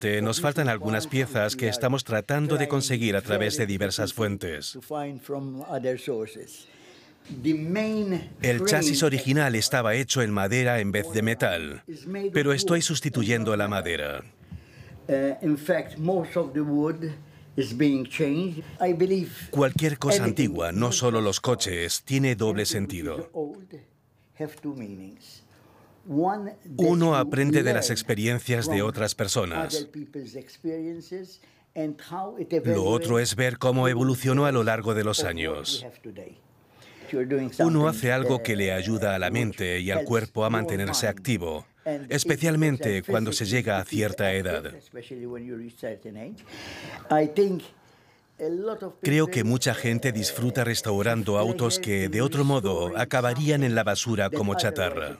Nos faltan algunas piezas que estamos tratando de conseguir a través de diversas fuentes. El chasis original estaba hecho en madera en vez de metal, pero estoy sustituyendo la madera. Cualquier cosa antigua, no solo los coches, tiene doble sentido. Uno aprende de las experiencias de otras personas. Lo otro es ver cómo evolucionó a lo largo de los años. Uno hace algo que le ayuda a la mente y al cuerpo a mantenerse activo, especialmente cuando se llega a cierta edad. Creo que mucha gente disfruta restaurando autos que, de otro modo, acabarían en la basura como chatarra.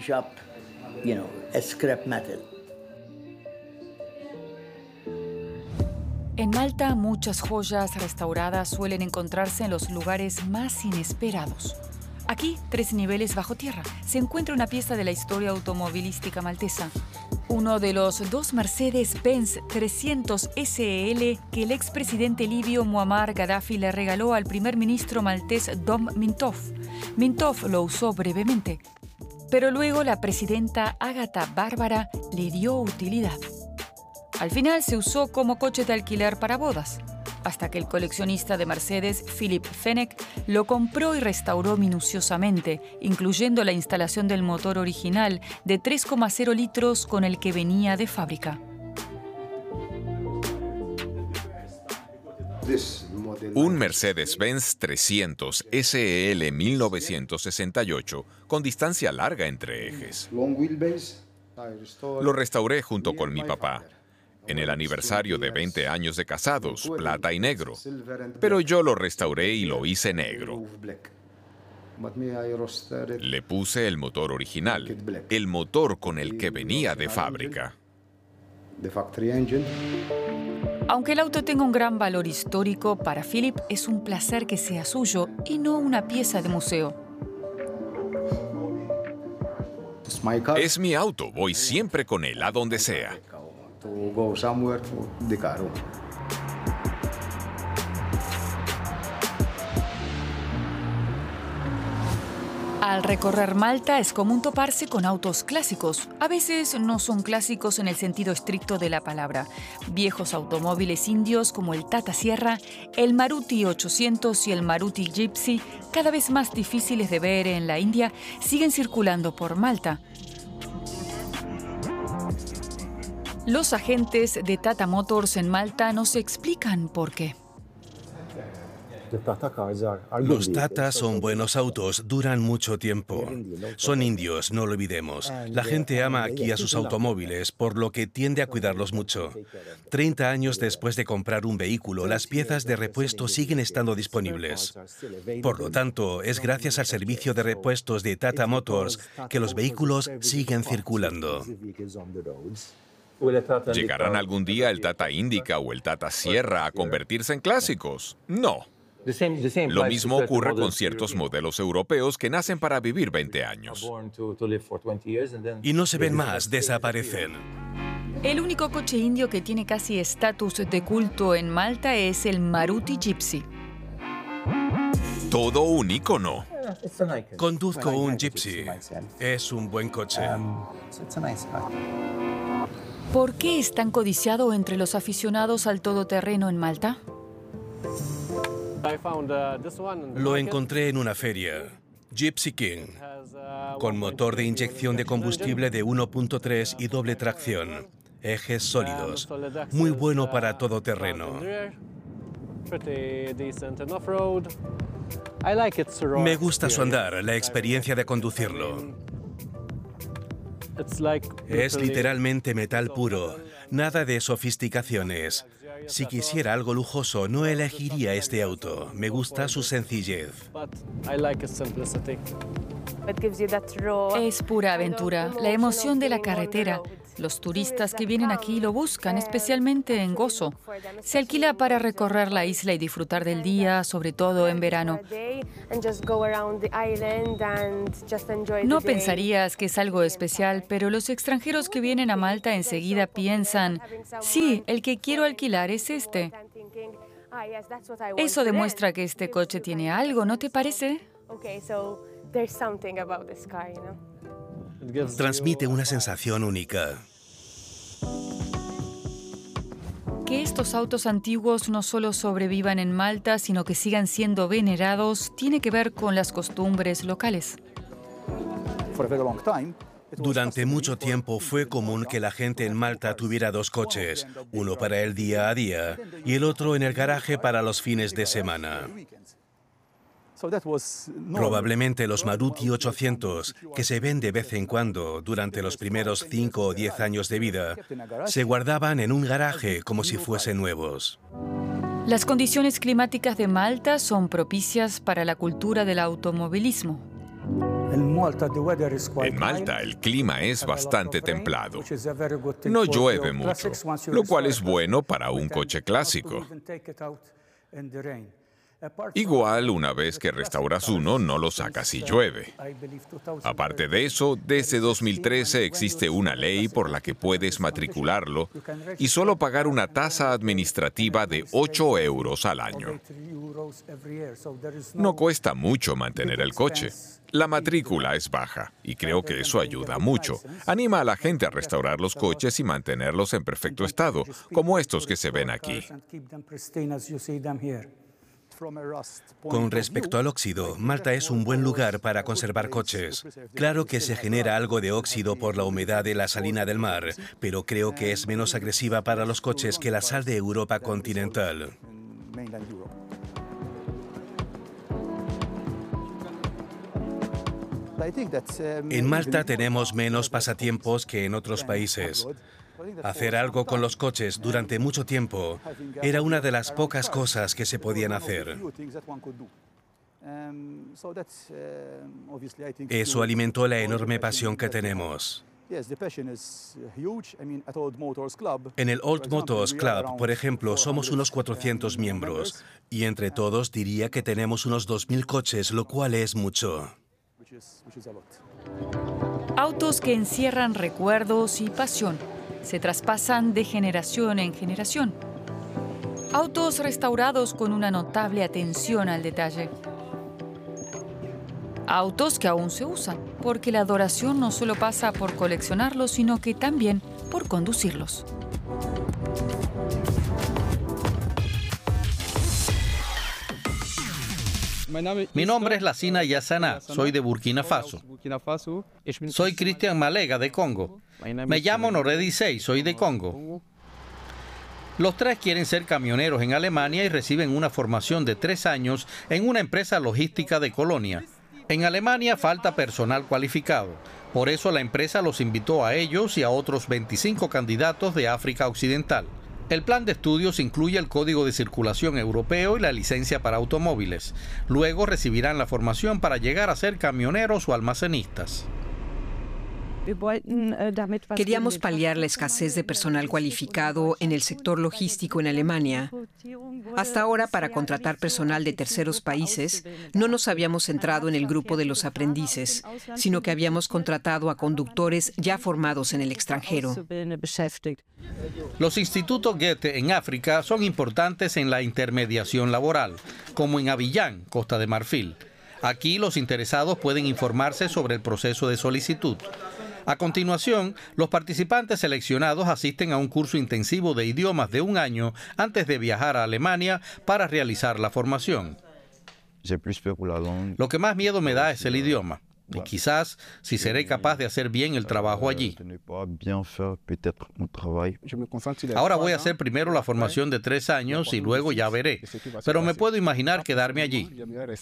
En Malta, muchas joyas restauradas suelen encontrarse en los lugares más inesperados. Aquí, 3 niveles bajo tierra, se encuentra una pieza de la historia automovilística maltesa. Uno de los 2 Mercedes-Benz 300 SEL que el expresidente libio Muammar Gaddafi le regaló al primer ministro maltés Dom Mintoff. Mintoff lo usó brevemente, pero luego la presidenta Ágata Bárbara le dio utilidad. Al final se usó como coche de alquiler para bodas, hasta que el coleccionista de Mercedes, Philip Fenech, lo compró y restauró minuciosamente, incluyendo la instalación del motor original de 3,0 litros con el que venía de fábrica. Un Mercedes-Benz 300 SEL 1968 con distancia larga entre ejes. Lo restauré junto con mi papá en el aniversario de 20 años de casados, plata y negro. Pero yo lo restauré y lo hice negro. Le puse el motor original, el motor con el que venía de fábrica. Aunque el auto tenga un gran valor histórico, para Philip es un placer que sea suyo y no una pieza de museo. Es mi auto, voy siempre con él a donde sea. Al recorrer Malta es común toparse con autos clásicos. A veces no son clásicos en el sentido estricto de la palabra. Viejos automóviles indios como el Tata Sierra, el Maruti 800 y el Maruti Gypsy, cada vez más difíciles de ver en la India, siguen circulando por Malta. Los agentes de Tata Motors en Malta nos explican por qué. Los Tata son buenos autos, duran mucho tiempo. Son indios, no lo olvidemos. La gente ama aquí a sus automóviles, por lo que tiende a cuidarlos mucho. 30 años después de comprar un vehículo, las piezas de repuesto siguen estando disponibles. Por lo tanto, es gracias al servicio de repuestos de Tata Motors que los vehículos siguen circulando. ¿Llegarán algún día el Tata Indica o el Tata Sierra a convertirse en clásicos? No. Lo mismo ocurre con ciertos modelos europeos que nacen para vivir 20 años. Y no se ven más, desaparecen. El único coche indio que tiene casi estatus de culto en Malta es el Maruti Gypsy. Todo un ícono. Conduzco un Gypsy. Es un buen coche. ¿Por qué es tan codiciado entre los aficionados al todoterreno en Malta? Lo encontré en una feria. Gypsy King, con motor de inyección de combustible de 1.3 y doble tracción. Ejes sólidos. Muy bueno para todoterreno. Me gusta su andar, la experiencia de conducirlo. Es literalmente metal puro, nada de sofisticaciones. Si quisiera algo lujoso, no elegiría este auto. Me gusta su sencillez. Es pura aventura, la emoción de la carretera. Los turistas que vienen aquí lo buscan, especialmente en Gozo. Se alquila para recorrer la isla y disfrutar del día, sobre todo en verano. No pensarías que es algo especial, pero los extranjeros que vienen a Malta enseguida piensan, sí, el que quiero alquilar es este. Eso demuestra que este coche tiene algo, ¿no te parece? Transmite una sensación única. Que estos autos antiguos no solo sobrevivan en Malta, sino que sigan siendo venerados, tiene que ver con las costumbres locales. Durante mucho tiempo fue común que la gente en Malta tuviera dos coches, uno para el día a día y el otro en el garaje para los fines de semana. Probablemente los Maruti 800, que se ven de vez en cuando durante los primeros 5 o 10 años de vida, se guardaban en un garaje como si fuesen nuevos. Las condiciones climáticas de Malta son propicias para la cultura del automovilismo. En Malta el clima es bastante templado. No llueve mucho, lo cual es bueno para un coche clásico. Igual, una vez que restauras uno, no lo sacas si llueve. Aparte de eso, desde 2013 existe una ley por la que puedes matricularlo y solo pagar una tasa administrativa de 8 euros al año. No cuesta mucho mantener el coche. La matrícula es baja y creo que eso ayuda mucho. Anima a la gente a restaurar los coches y mantenerlos en perfecto estado, como estos que se ven aquí. Con respecto al óxido, Malta es un buen lugar para conservar coches. Claro que se genera algo de óxido por la humedad de la salina del mar, pero creo que es menos agresiva para los coches que la sal de Europa continental. En Malta tenemos menos pasatiempos que en otros países. Hacer algo con los coches durante mucho tiempo era una de las pocas cosas que se podían hacer. Eso alimentó la enorme pasión que tenemos. En el Old Motors Club, por ejemplo, somos unos 400 miembros y entre todos diría que tenemos unos 2.000 coches, lo cual es mucho. Autos que encierran recuerdos y pasión. Se traspasan de generación en generación. Autos restaurados con una notable atención al detalle. Autos que aún se usan, porque la adoración no solo pasa por coleccionarlos, sino que también por conducirlos. Mi nombre es Lassina Yassana, soy de Burkina Faso. Soy Cristian Malega, de Congo. Me llamo Noredi Sey, soy de Congo. Los tres quieren ser camioneros en Alemania y reciben una formación de 3 años en una empresa logística de Colonia. En Alemania falta personal cualificado. Por eso la empresa los invitó a ellos y a otros 25 candidatos de África Occidental. El plan de estudios incluye el Código de Circulación Europeo y la licencia para automóviles. Luego recibirán la formación para llegar a ser camioneros o almacenistas. Queríamos paliar la escasez de personal cualificado en el sector logístico en Alemania. Hasta ahora, para contratar personal de terceros países, no nos habíamos centrado en el grupo de los aprendices, sino que habíamos contratado a conductores ya formados en el extranjero. Los institutos Goethe en África son importantes en la intermediación laboral, como en Abiyán, Costa de Marfil. Aquí los interesados pueden informarse sobre el proceso de solicitud. A continuación, los participantes seleccionados asisten a un curso intensivo de idiomas de 1 año antes de viajar a Alemania para realizar la formación. Lo que más miedo me da es el idioma. Y quizás si seré capaz de hacer bien el trabajo allí. Ahora voy a hacer primero la formación de 3 años y luego ya veré. Pero me puedo imaginar quedarme allí.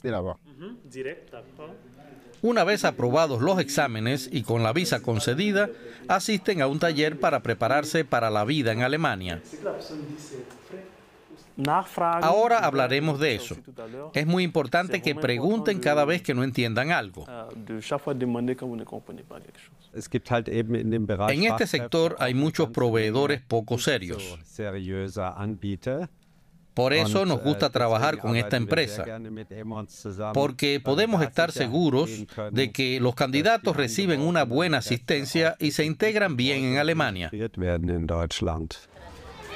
Una vez aprobados los exámenes y con la visa concedida, asisten a un taller para prepararse para la vida en Alemania. Ahora hablaremos de eso. Es muy importante que pregunten cada vez que no entiendan algo. En este sector hay muchos proveedores poco serios. Por eso nos gusta trabajar con esta empresa, porque podemos estar seguros de que los candidatos reciben una buena asistencia y se integran bien en Alemania.